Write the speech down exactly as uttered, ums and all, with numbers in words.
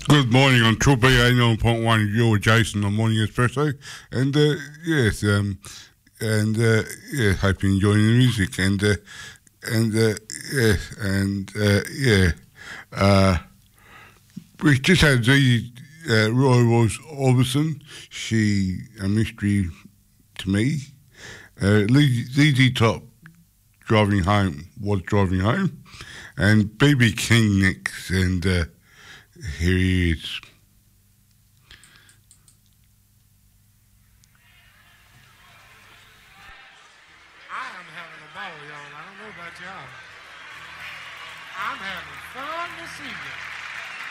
Good morning on Triple B eighty-nine point one. You're Jason on Morning Espresso. And uh, yes, um, and uh, yeah, hope you're enjoying the music. And uh, and uh, yes, and uh, yeah, uh, we just had Z uh, Roy Rose Orbison. She a mystery to me. Uh, Z Z Top driving home was driving home, and B B King next, and uh, here he is. I am having a ball, y'all. I don't know about y'all. I'm having fun this evening.